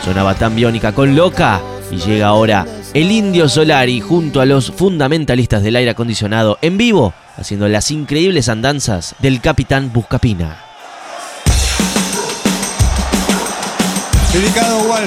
Sonaba Tan Biónica con Loca y llega ahora el Indio Solari junto a los fundamentalistas del aire acondicionado en vivo, haciendo las increíbles andanzas del Capitán Buscapina. Dedicado, Wal.